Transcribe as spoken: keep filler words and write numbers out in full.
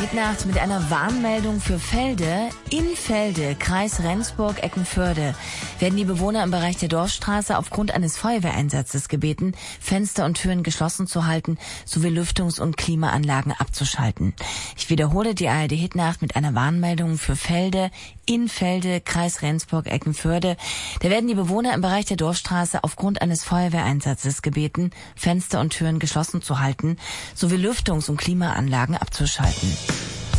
Hitnacht mit einer Warnmeldung für Felde. In Felde, Kreis Rendsburg-Eckernförde, werden die Bewohner im Bereich der Dorfstraße aufgrund eines Feuerwehreinsatzes gebeten, Fenster und Türen geschlossen zu halten sowie Lüftungs- und Klimaanlagen abzuschalten. Ich wiederhole die A R D Hitnacht mit einer Warnmeldung für Felde. In Felde, Kreis Rendsburg-Eckernförde, da werden die Bewohner im Bereich der Dorfstraße aufgrund eines Feuerwehreinsatzes gebeten, Fenster und Türen geschlossen zu halten sowie Lüftungs- und Klimaanlagen abzuschalten.